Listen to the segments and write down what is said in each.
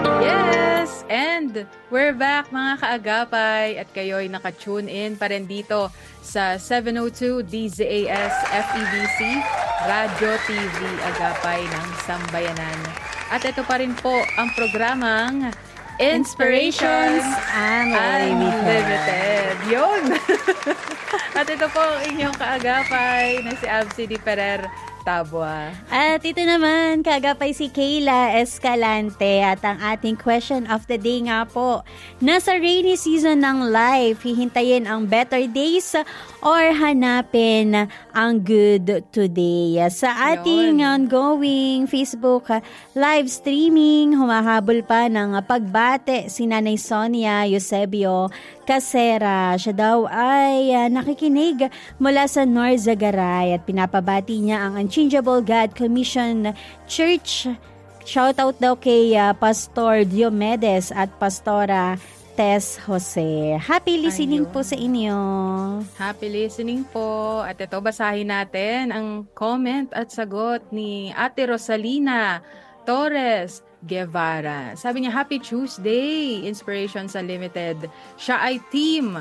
Yes! And we're back mga kaagapay at kayo'y naka-tune in pa rin dito sa 702 DZAS FEBC Radio TV Agapay ng Sambayanan. At ito pa rin po ang programang Inspirations Unlimited. Yun! At ito po ang inyong kaagapay na si Absi Di Ferrer Tabua. At ito naman, kaagapay si Kayla Escalante. At ang ating question of the day nga po, nasa rainy season ng life, hihintayin ang better days or hanapin ang good today? Sa ating ongoing Facebook live streaming, humahabol pa ng pagbate si Nanay Sonia Eusebio Casera. Siya daw ay nakikinig mula sa Norzagaray at pinapabati niya ang Unchangeable God Commission Church. Shoutout daw kay Pastor Diomedes at Pastora Tess Jose. Happy listening po sa inyo. Happy listening po. At ito, basahin natin ang comment at sagot ni Ate Rosalina Torres Guevara. Sabi niya, Happy Tuesday, Inspirations Unlimited. Siya ay team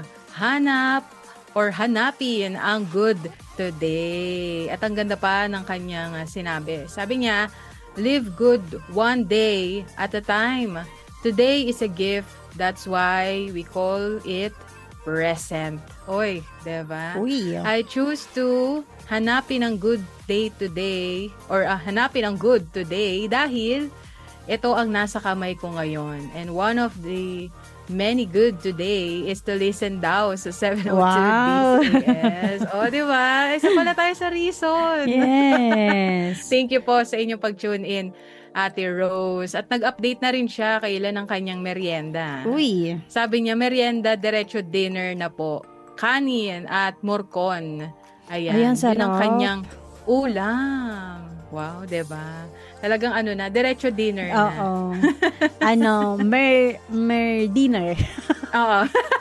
hanapin ang good today. At ang ganda pa ng kanyang sinabi. Sabi niya, live good one day at a time. Today is a gift. That's why we call it present. Oy, diba? Uy. I choose to hanapin ang good day today or hanapin ang good today dahil ito ang nasa kamay ko ngayon. And one of the many good today is to listen daw sa 702 DZAS. O, diba? Isa pala tayo sa reason. Yes. Thank you po sa inyong pag-tune in, Ate Rose. At nag-update na rin siya kailan ng kanyang merienda. Uy. Sabi niya, merienda, diretso dinner na po. Kanin at morcon. Ayan. Sarap. Yun ang kanyang ulam. Wow, diba? Talagang diretso dinner na. Oo. Dinner. Oo.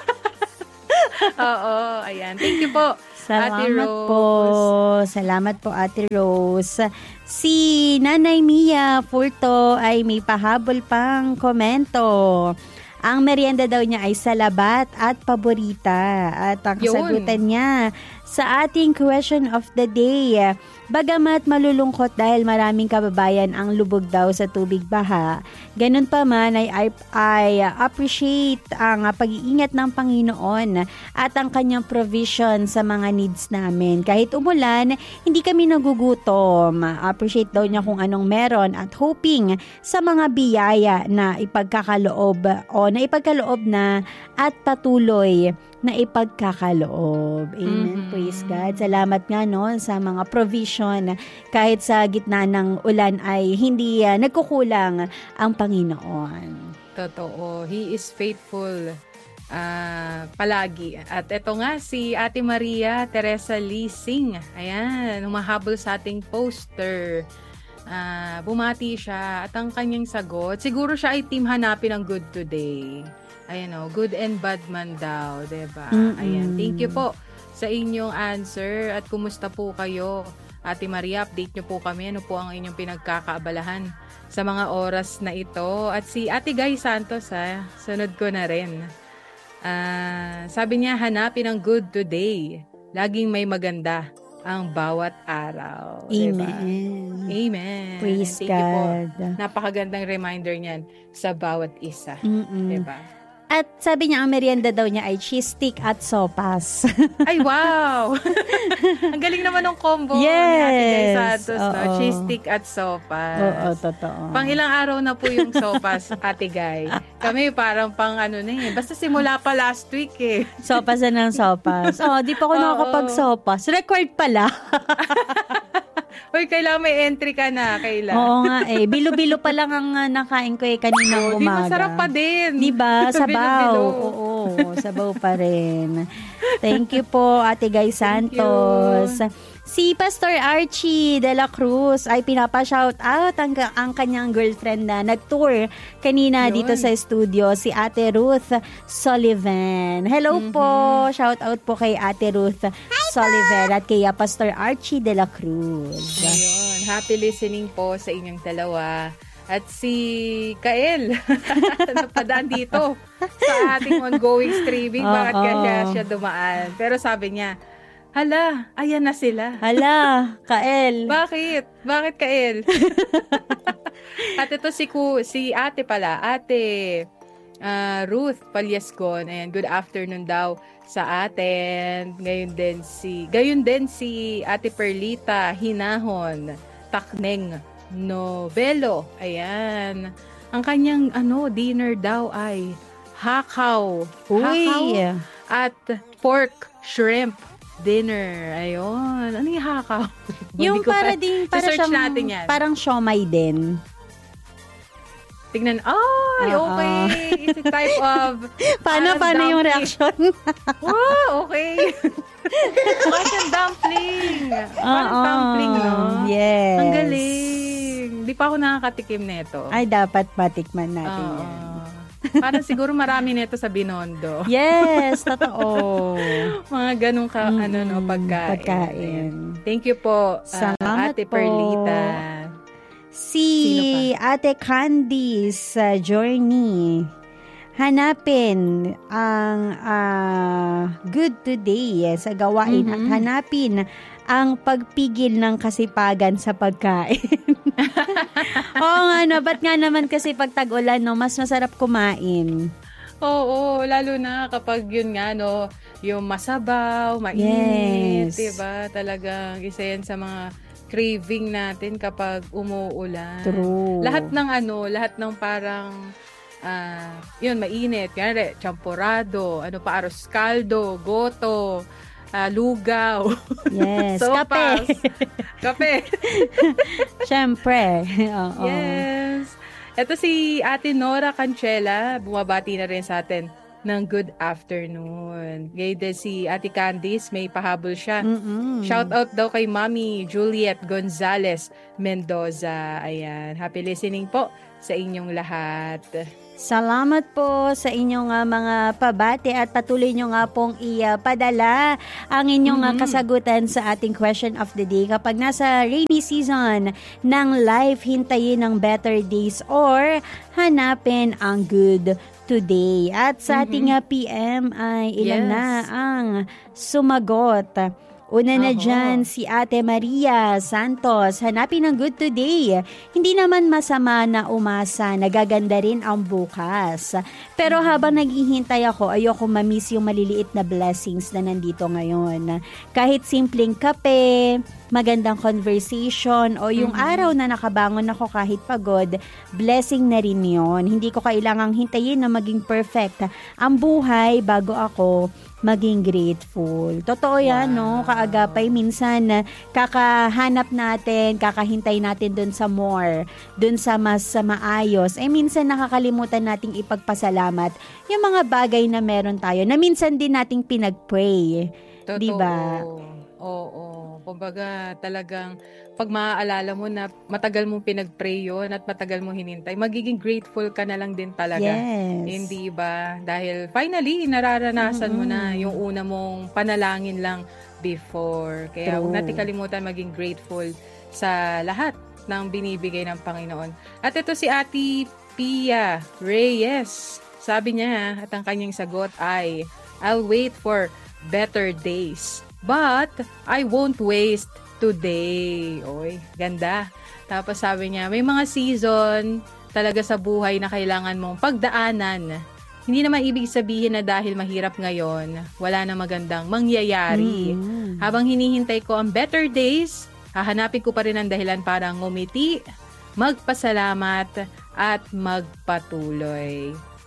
Oo, ayan. Thank you po, Ate Rose. Salamat po, Ate Rose. Si Nanay Mia Furto ay may pahabol pang komento. Ang merienda daw niya ay salabat at paborita. At ang kasagutan niya sa ating question of the day, bagamat malulungkot dahil maraming kababayan ang lubog daw sa tubig baha, ganun pa man ay appreciate ang pag-iingat ng Panginoon at ang kanyang provision sa mga needs namin. Kahit umulan, hindi kami nagugutom. Appreciate daw niya kung anong meron at hoping sa mga biyaya na ipagkakaloob na at patuloy na ipagkakaloob. Amen. Praise God. Salamat nga sa mga provision. Kahit sa gitna ng ulan ay hindi nagkukulang ang Panginoon. Totoo. He is faithful palagi. At ito nga si Ate Maria Teresa Lising. Ayan, humahabol sa ating poster. Bumati siya at ang kanyang sagot, siguro siya ay team hanapin ang good today. Ayan good and bad man daw, diba? Ayan, thank you po sa inyong answer at kumusta po kayo? Ate Maria, update nyo po kami. Ano po ang inyong pinagkakaabalahan sa mga oras na ito? At si Ate Guy Santos, sunod ko na rin. Sabi niya, hanapin ang good today. Laging may maganda ang bawat araw. Amen. Diba? Amen. Praise Thank God. you po. Napakagandang reminder niyan sa bawat isa. Diba? At sabi niya, ang merienda daw niya ay cheese stick at sopas. Ay, wow! Ang galing naman ng combo ni Ate Guy Santos, no? Cheese stick at sopas. Oo, totoo. Pang ilang araw na po yung sopas, Ate Guy. Kami parang basta simula pa last week eh. Sopas na ng sopas. Di pa ako nakakapag-sopas. Required pala. Uy, kailangan may entry ka na. Kailangan. Oo nga Bilo-bilo pa lang ang nakain ko kaninang umaga. Di masarap pa din. Diba? Sabaw. Oo, sabaw pa rin. Thank you po, Ate Guy Santos. Si Pastor Archie de la Cruz ay pinapa-shout out ang kanyang girlfriend na nag-tour kanina dito sa studio, si Ate Ruth Sullivan. Hello po. Shout out po kay Ate Ruth Sullivan at kay Pastor Archie de la Cruz. Ayun. Happy listening po sa inyong dalawa. At si Kael, napadaan dito sa ating ongoing streaming. Bakit kaya siya dumaan? Pero sabi niya, hala, ayan na sila. Hala, Kael. Bakit? Bakit Kael? At ito si ate pala, ate Ruth Palyascon. Ayan, good afternoon daw sa atin. Gayon din si ate Perlita Hinahon Takneng Novelo. Ayan. Ang kanyang dinner daw ay hakaw. Uy. At pork shrimp dinner. Ayun. Ano yung hakaw? Yung para search natin yan. Parang siomay din. Tignan. Okay. It's a type of paano yung reaction? Wow, okay. Parang dumpling. Parang dumpling, no? Yes. Ang galing. Di pa ako nakakatikim nito. Ay, dapat patikman natin yan. Parang siguro marami nito sa Binondo. Yes, totoo. Mga ganun pagkain. Thank you po, salamat Ate po. Perlita. Si Ate Candice Journey. Hanapin ang good today sa gawain at hanapin ang pagpigil ng kasipagan sa pagkain. Oo nga, ba't nga naman kasi pag tag-ulan, mas masarap kumain. Oo, lalo na kapag yun nga, yung masabaw, mainit, diba? Talagang isa yan sa mga craving natin kapag umuulan. True. Lahat ng parang yun, mainit. Kaya champurado, arroz caldo, goto, lugaw. Yes, sopas, kape. Siyempre. Yes. Ito si Ate Nora Cancela, bumabati na rin sa atin ng good afternoon. Ngayon din si Ate Candice, may pahabol siya. Shout out daw kay Mami Juliet Gonzalez Mendoza. Ayan, happy listening po sa inyong lahat. Salamat po sa inyong mga pabati at patuloy nyo nga pong ipadala ang inyong kasagutan sa ating question of the day. Kapag nasa rainy season ng life, hintayin ng better days or hanapin ang good today. At sa ating PM ay ilan na ang sumagot. Una na dyan si Ate Maria Santos. Hanapin ang good today. Hindi naman masama na umasa. Nagaganda rin ang bukas. Pero habang naghihintay ako, ayoko mamiss yung maliliit na blessings na nandito ngayon. Kahit simpleng kape, magandang conversation, o yung araw na nakabangon ako kahit pagod, blessing na rin yun. Hindi ko kailangang hintayin na maging perfect ang buhay bago ako maging grateful. Totoo yan, no? Kaagapay, minsan kakahanap natin, kakahintay natin dun sa more, dun sa mas maayos. Minsan nakakalimutan nating ipagpasalamat yung mga bagay na meron tayo, na minsan din nating pinag-pray. Totoo. Diba? Oo. Kumbaga, talagang pag maaalala mo na matagal mong pinag-pray yun at matagal mong hinintay, magiging grateful ka na lang din talaga. Yes. Hindi ba? Dahil finally, nararanasan mo na yung una mong panalangin lang before. Kaya huwag natin kalimutan maging grateful sa lahat ng binibigay ng Panginoon. At ito si Ate Pia Reyes. Sabi niya, at ang kanyang sagot ay, I'll wait for better days. But I won't waste today. Oy, ganda. Tapos sabi niya, may mga season talaga sa buhay na kailangan mong pagdaanan. Hindi naman ibig sabihin na dahil mahirap ngayon, wala na magandang mangyayari. Habang hinihintay ko ang better days, hahanapin ko pa rin ang dahilan para ngumiti, magpasalamat, at magpatuloy.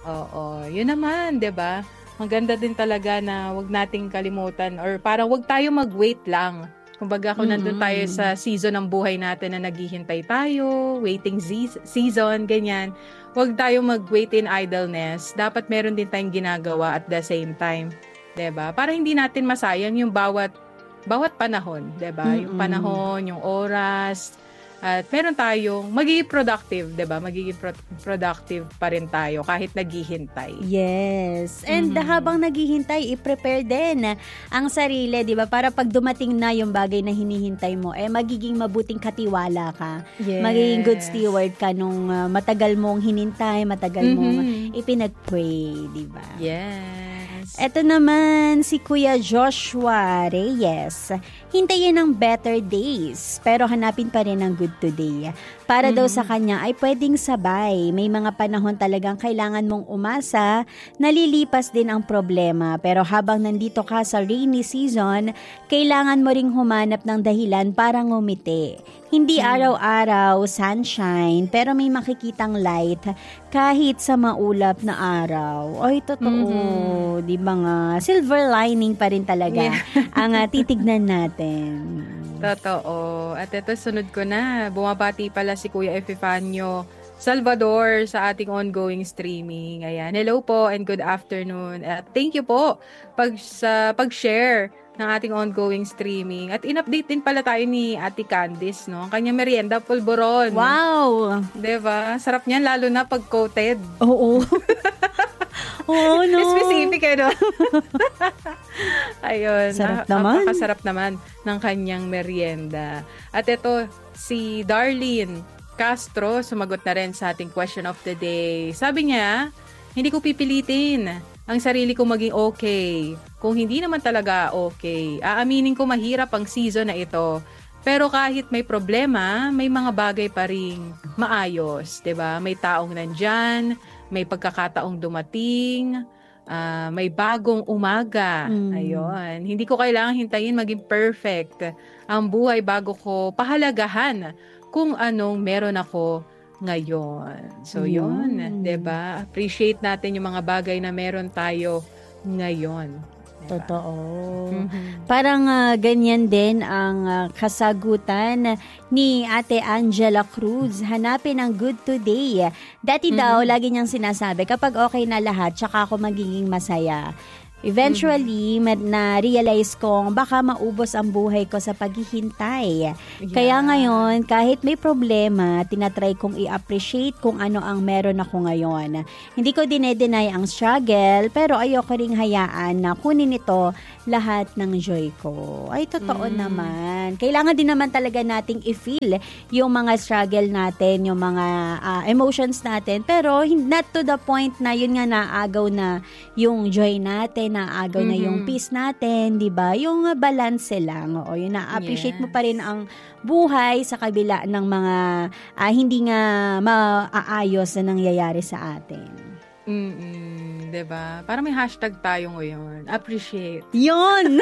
Oo, yun naman, 'di ba? Maganda din talaga na wag nating kalimutan or parang wag tayo mag-wait lang. Kumbaga kung nandun tayo sa season ng buhay natin na naghihintay tayo, waiting season, ganyan, wag tayo mag-wait in idleness. Dapat meron din tayong ginagawa at the same time. 'Di ba? Para hindi natin masayang yung bawat panahon, 'di ba? Yung panahon, yung oras, At meron tayong magiging productive, 'di ba? Magiging productive pa rin tayo kahit naghihintay. Yes. And habang naghihintay, i-prepare din ang sarili, 'di ba? Para pag dumating na yung bagay na hinihintay mo, magiging mabuting katiwala ka. Yes. Magiging good steward ka nung matagal mong hinintay, matagal mong ipinag-pray, 'di ba? Yes. Ito naman si Kuya Joshua Reyes. Hintayin ang better days, pero hanapin pa rin ang good today. Para daw sa kanya ay pwedeng sabay. May mga panahon talagang kailangan mong umasa, nalilipas din ang problema. Pero habang nandito ka sa rainy season, kailangan mo ring humanap ng dahilan para ngumiti. Hindi araw-araw sunshine, pero may makikitang light kahit sa maulap na araw. Ay, totoo. Di ba nga? Silver lining pa rin talaga ang titignan natin. Totoo. At ito, sunod ko na. Bumabati pala si Kuya Epifanio Salvador sa ating ongoing streaming. Ayan. Hello po and good afternoon. At thank you po sa pag-share ng ating ongoing streaming. At in-update din pala tayo ni Ate Candice, no? Ang kanyang merienda, pulburon. Wow! Diba? Sarap niyan, lalo na pag coated. Oo. Oo, no? Specific, no? Ayun. Sarap naman. Napakasarap naman ng kanyang merienda. At ito, si Darlene Castro, sumagot na rin sa ating question of the day. Sabi niya, hindi ko pipilitin ang sarili ko maging okay. Kung hindi naman talaga okay, aaminin ko mahirap ang season na ito. Pero kahit may problema, may mga bagay pa ring maayos, 'di ba? May taong nandyan, may pagkakataong dumating, may bagong umaga. Ayun. Hindi ko kailangang hintayin maging perfect ang buhay bago ko pahalagahan kung anong meron ako ngayon. So, yun. 'Di ba? Appreciate natin yung mga bagay na meron tayo ngayon. Diba? Totoo. Parang ganyan din ang kasagutan ni Ate Angela Cruz. Hanapin ang good today. Dati daw, lagi niyang sinasabi, kapag okay na lahat, tsaka ako magiging masaya. Eventually, na-realize kong baka maubos ang buhay ko sa paghihintay. Kaya ngayon, kahit may problema, tinatry kong i-appreciate kung ano ang meron ako ngayon. Hindi ko dinedeny ang struggle, pero ayoko ring hayaan na kunin ito lahat ng joy ko. Ay, totoo naman. Kailangan din naman talaga nating i-feel yung mga struggle natin, yung mga emotions natin, pero not to the point na yun nga naagaw na yung joy natin, naagaw na yung peace natin, di ba? Yung balance lang. O, yun, na-appreciate mo pa rin ang buhay sa kabila ng mga hindi nga maaayos na nangyayari sa atin. Diba? Para may hashtag tayo ngayon. Appreciate. Yun!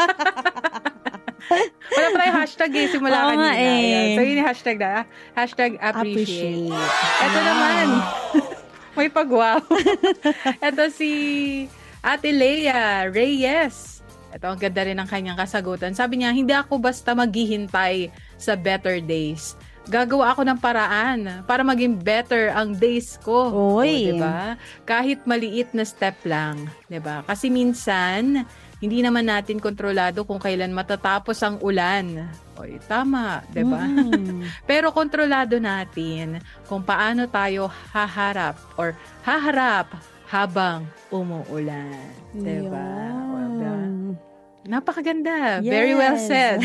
Wala pa tayo hashtag simula kanina. Eh. So, yun yung hashtag na. Hashtag appreciate. Ito naman. May pag-wow. Ito si Ate Leia Reyes. Ito, ang ganda rin ng kanyang kasagutan. Sabi niya, hindi ako basta maghihintay sa better days. Gagawa ako ng paraan para maging better ang days ko. Oy. Diba? Kahit maliit na step lang. Diba? Kasi minsan, hindi naman natin kontrolado kung kailan matatapos ang ulan. Oy, tama, 'di ba? Pero kontrolado natin kung paano tayo haharap habang umuulan, 'di ba? Napakaganda. Yes. Very well said.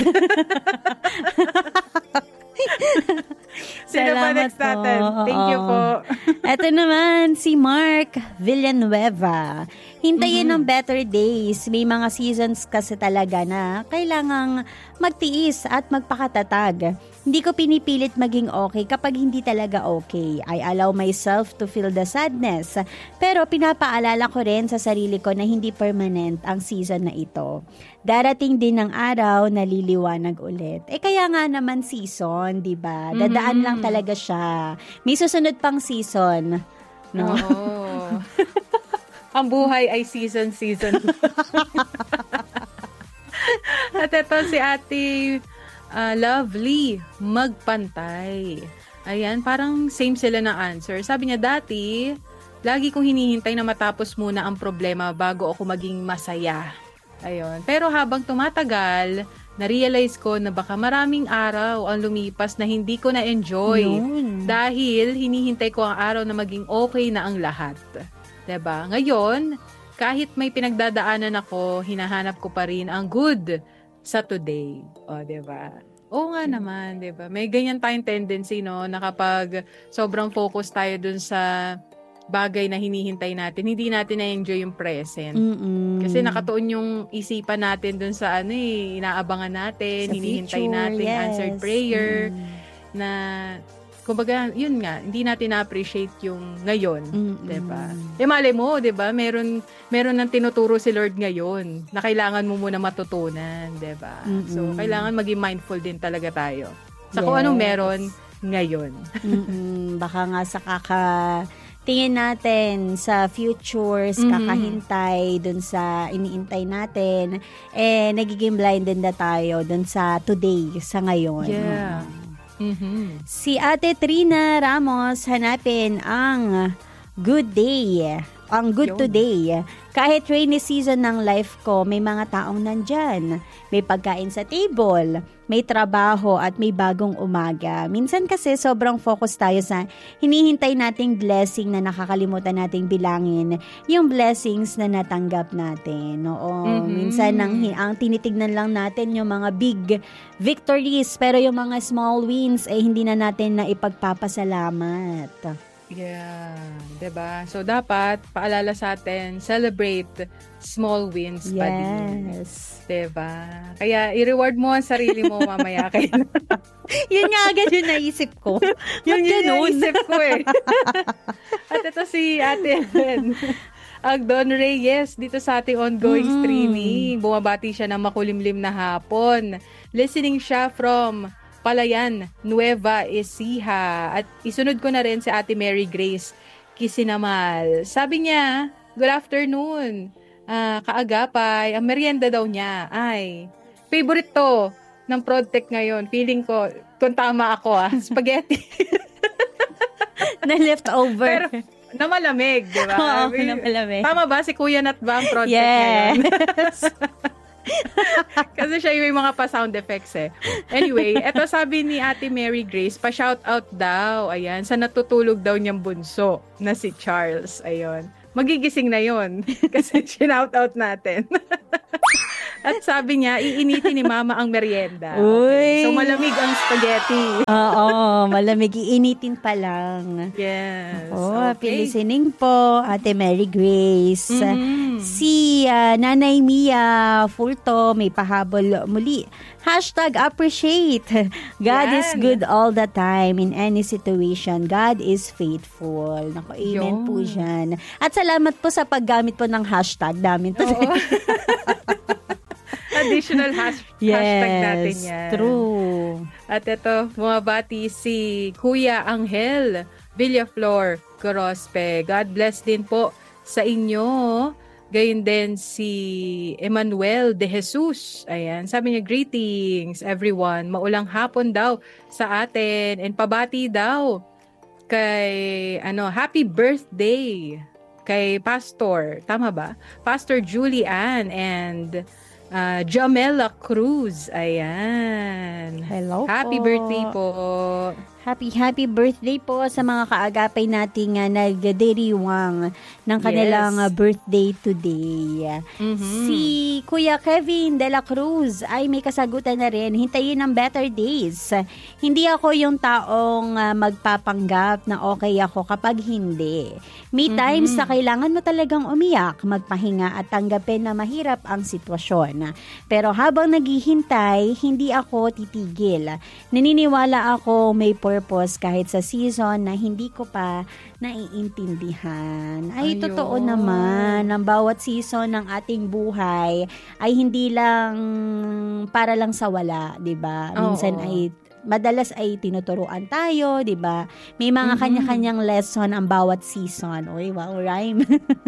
Sino pa next natin? Thank you po. Ito naman si Mark Villanueva. Hintayin ng better days. May mga seasons kasi talaga na kailangang magtiis at magpakatatag. Hindi ko pinipilit maging okay kapag hindi talaga okay. I allow myself to feel the sadness. Pero pinapaalala ko rin sa sarili ko na hindi permanent ang season na ito. Darating din ng araw na liliwanag ulit. Kaya nga naman season, di ba? Dadaan lang talaga siya. May susunod pang season. No? Oo. Ang buhay ay season. At ito si Ate Lovely Magpantay. Ayan, parang same sila na answer. Sabi niya, dati, lagi kong hinihintay na matapos muna ang problema bago ako maging masaya. Ayun. Pero habang tumatagal, na-realize ko na baka maraming araw ang lumipas na hindi ko na-enjoy. Dahil hinihintay ko ang araw na maging okay na ang lahat. Diba? Ngayon, kahit may pinagdadaanan ako, hinahanap ko pa rin ang good sa today. O, diba? Oo nga naman, diba? May ganyan tayong tendency, no? Na kapag sobrang focus tayo dun sa bagay na hinihintay natin, hindi natin na-enjoy yung present. Kasi nakatuon yung isipan natin dun sa inaabangan natin, sa hinihintay future, natin answered prayer, na kumbaga, yun nga, hindi natin na-appreciate yung ngayon, diba? Malay mo, diba? Meron ng tinuturo si Lord ngayon na kailangan mo muna matutunan, diba? So, kailangan maging mindful din talaga tayo sa kung anong meron ngayon. Baka nga sa tingin natin sa futures, kakahintay dun sa iniintay natin, nagiging blinded na tayo dun sa today, sa ngayon. Yeah. Si Ate Trina Ramos, hanapin ang good day, ang good today. Kahit rainy season ng life ko, may mga taong nandyan. May pagkain sa table, may trabaho at may bagong umaga. Minsan kasi sobrang focus tayo sa hinihintay nating blessing na nakakalimutan nating bilangin yung blessings na natanggap natin. Oo, minsan ang tinitignan lang natin yung mga big victories, pero yung mga small wins ay hindi na natin na ipagpapasalamat. Yeah, 'di ba? So dapat paalala sa atin, celebrate small wins pa din. Yes. 'Di ba? Kaya i-reward mo ang sarili mo mamaya kay. Yun nga agad yung naisip ko. Yun naisip ko eh. At ito si Ate Agdon Reyes dito sa ating ongoing streaming. Bumabati siya ng makulimlim na hapon. Listening siya from Palayan, Nueva Ecija. At isunod ko na rin si Ate Mary Grace Kisinamal. Sabi niya, good afternoon. Kaagapay, ang merienda daw niya ay favorite to ng Prodtech ngayon. Feeling ko, kung tama ako spaghetti. Na leftover. Pero, na malamig, di ba? Oo, na malamig. Tama ba? Si Kuya Nat ba ang Prodtech ngayon? Kasi siya yung mga pa-sound effects eh. Anyway, eto sabi ni Ate Mary Grace, pa-shoutout daw, ayan, sa natutulog daw niyang bunso na si Charles, ayun. Magigising na yon kasi shoutout natin. At sabi niya, iinitin ni Mama ang merienda. Okay. So, malamig ang spaghetti. Oo, malamig. Iinitin pa lang. Yes. Okay. Listening po, Ate Mary Grace. Si Nanay Mia Furto, may pahabol muli. #appreciate. God is good all the time in any situation. God is faithful. Naku, amen po dyan. At salamat po sa paggamit po ng hashtag namin today. Additional hashtag natin yan. True. At ito, bumabati si Kuya Angel Villaflor Gorospe. God bless din po sa inyo. Gayon din si Emmanuel De Jesus. Ayan, sabi niya, greetings everyone. Maulang hapon daw sa atin. And pabati daw kay, happy birthday kay Pastor. Tama ba? Pastor Julie Ann and Jamela Cruz. Ayan. Hello Happy po. Birthday po. Happy birthday po sa mga kaagapay nating nagdiriwang ng kanilang birthday today. Si Kuya Kevin De La Cruz ay may kasagutan na rin. Hintayin ang better days. Hindi ako yung taong magpapanggap na okay ako kapag hindi. May times na kailangan mo talagang umiyak, magpahinga at tanggapin na mahirap ang sitwasyon. Pero habang naghihintay, hindi ako titigil. Naniniwala ako may purpose kahit sa season na hindi ko pa naiintindihan. Ay, totoo naman. Ang bawat season ng ating buhay ay hindi lang para lang sa wala, 'di ba? Minsan madalas ay tinuturuan tayo, 'di ba? May mga kanya-kanyang lesson ang bawat season. Oy, wow, rhyme.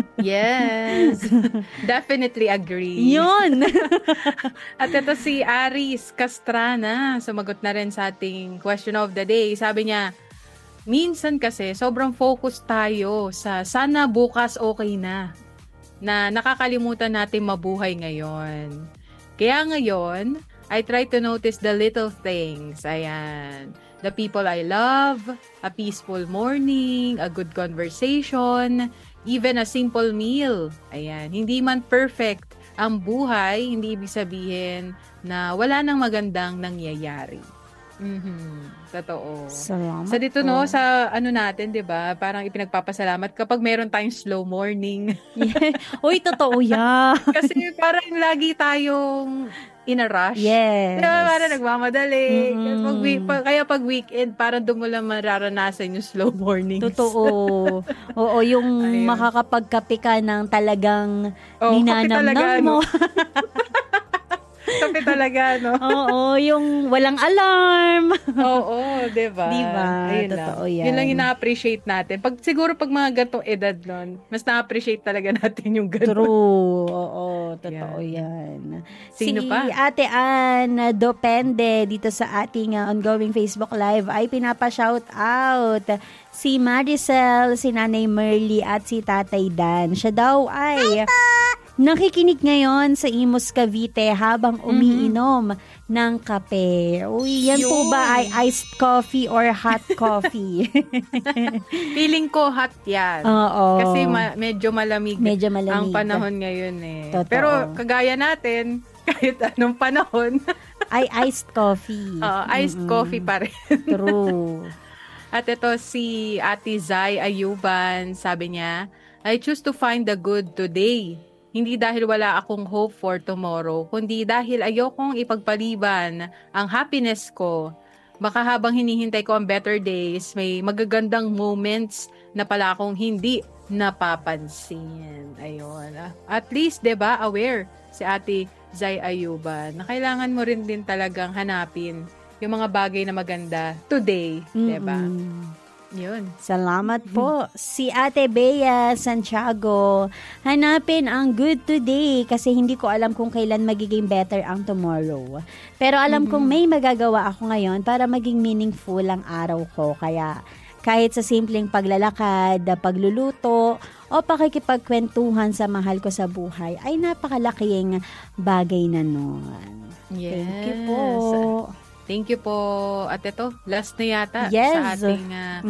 Yes. Definitely agree. Yun. At ito si Aris Castrana, sumagot na rin sa ating question of the day. Sabi niya, minsan kasi sobrang focus tayo sa sana bukas okay na nakakalimutan natin mabuhay ngayon. Kaya ngayon, I try to notice the little things. Ayan. The people I love, a peaceful morning, a good conversation, even a simple meal. Ayan. Hindi man perfect ang buhay, hindi ibig sabihin na wala nang magandang nangyayari. Totoo. Salamat So dito no, sa ano natin, 'di ba? Parang ipinagpapasalamat kapag meron tayong slow morning. Uy, totoo yan. Kasi parang lagi tayong in a rush. Yes. Diba? Parang nagmamadali. Kaya pag weekend, parang doon mo lang mararanasan yung slow mornings. Totoo. Oo, yung Ayun. makakapagkape ka ng talagang kape ninanamnam talaga, mo. Kape talaga, no? Oo, yung walang alarm. Oo, diba? Diba? Ayun Totoo lang. yan. Yun lang yung na-appreciate natin. Siguro pag mga gantong edad nun, mas na-appreciate talaga natin yung ganun. True. Oo, totoo yan. Sino si pa? Ate Ann Dopende dito sa ating ongoing Facebook Live ay pinapa-shout out si Maricel, si Nanay Merly at si Tatay Dan. Siya daw ay nakikinig ngayon sa Imus Cavite habang umiinom ng kape. Uy, yan po ba ay iced coffee or hot coffee? Feeling ko hot yan. Oo. Kasi medyo malamig ang panahon ngayon eh. Totoo. Pero kagaya natin, kahit anong panahon, ay iced coffee. iced coffee pa rin. True. At ito si Ate Zai Ayuban, sabi niya, I choose to find the good today. Hindi dahil wala akong hope for tomorrow, kundi dahil ayokong ipagpaliban ang happiness ko. Baka habang hinihintay ko ang better days, may magagandang moments na pala akong hindi napapansin. Ayun. At least, 'di ba, aware si Ate Zai Ayuban na kailangan mo rin din talagang hanapin yung mga bagay na maganda today, 'di ba? Yun. Salamat po. Si Ate Bea Santiago, hanapin ang good today kasi hindi ko alam kung kailan magiging better ang tomorrow. Pero alam kong may magagawa ako ngayon para maging meaningful ang araw ko. Kaya kahit sa simpleng paglalakad, pagluluto, o pakikipagkwentuhan sa mahal ko sa buhay, ay napakalaking bagay na nun. Yes. Thank you po. Thank you po. At ito, last na yata sa ating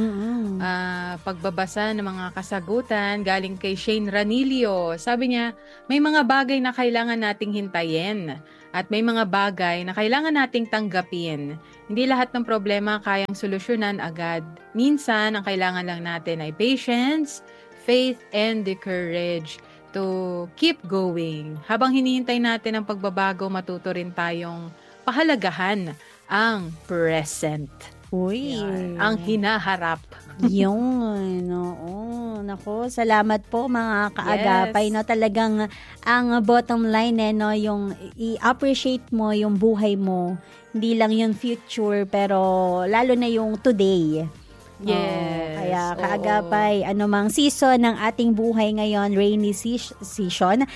pagbabasa ng mga kasagutan galing kay Shane Ranilio. Sabi niya, may mga bagay na kailangan nating hintayin at may mga bagay na kailangan nating tanggapin. Hindi lahat ng problema kayang solusyonan agad. Minsan, ang kailangan lang natin ay patience, faith, and the courage to keep going. Habang hinihintay natin ang pagbabago, matuto rin tayong pahalagahan ang present. Uy. Yan, ang hinaharap. Yun. Oo. Naku, salamat po mga kaagapay. Yes. No, talagang ang bottom line no, yung i-appreciate mo yung buhay mo. Hindi lang yung future, pero lalo na yung today. Yes. Kaya kaagapay, anumang season ng ating buhay ngayon, rainy season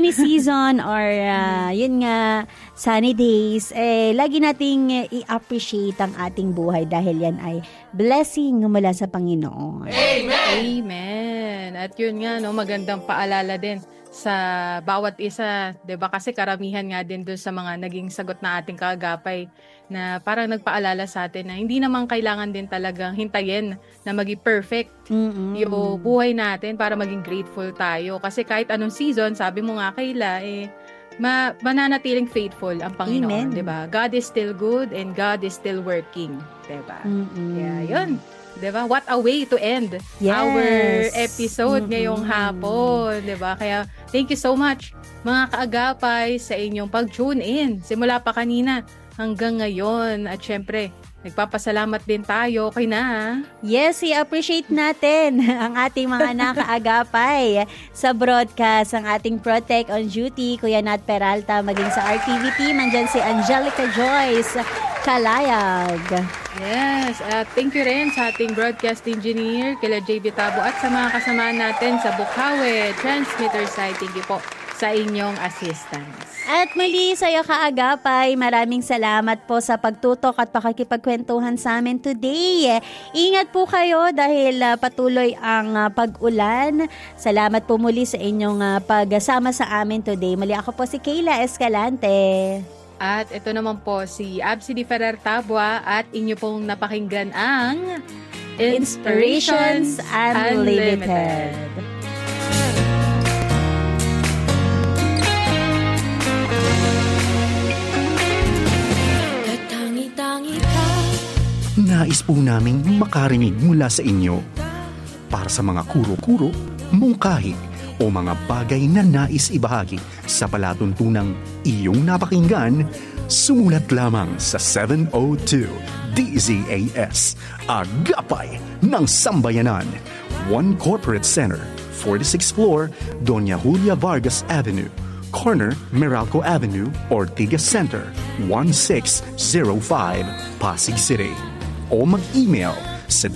or yun nga, sunny days, lagi nating i-appreciate ang ating buhay dahil yan ay blessing mula sa Panginoon. Amen! Amen! At yun nga, no, magandang paalala din sa bawat isa, 'di ba? Kasi karamihan nga din doon sa mga naging sagot na ating kaagapay na parang nagpaalala sa atin na hindi naman kailangan din talagang hintayin na maging perfect yung buhay natin para maging grateful tayo. Kasi kahit anong season, sabi mo nga Kayla, mananatiling faithful ang Panginoon, 'di ba? God is still good and God is still working, 'di ba? Kaya yun. Diba? What a way to end our episode ngayong hapon. Diba? Kaya thank you so much mga kaagapay sa inyong pag-tune in. Simula pa kanina hanggang ngayon. At syempre, nagpapasalamat din tayo kay na. Yes, i-appreciate natin ang ating mga nakaagapay sa broadcast, ang ating Protect on Duty, Kuya Nat Peralta, maging sa RTV team, andyan si Angelica Joyce Kalayag. Yes, at thank you rin sa ating broadcast engineer, kila JB Tabo, at sa mga kasamahan natin sa Bukawi Transmitter site. Thank you po sa inyong assistance. At muli sa iyo kaagapay, maraming salamat po sa pagtutok at pakikipagkwentuhan sa amin today. Ingat po kayo dahil patuloy ang pag-ulan. Salamat po muli sa inyong pagsama sa amin today. Muli ako po si Kayla Escalante. At ito naman po si Absi Di Ferrer Tabua at inyo pong napakinggan ang Inspirations Unlimited. Nais po naming makarinig mula sa inyo para sa mga kuro-kuro, mungkahi o mga bagay na nais ibahagi sa palatuntunang iyong napakinggan, sumulat lamang sa 702 DZAS, Agapay ng Sambayanan, 1 Corporate Center, 46th floor, Doña Julia Vargas Avenue, corner Meralco Avenue, Ortigas Center, 1605, Pasig City. O mag-email sa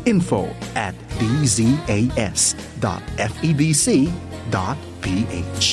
dzas@info@dzas.febc.ph.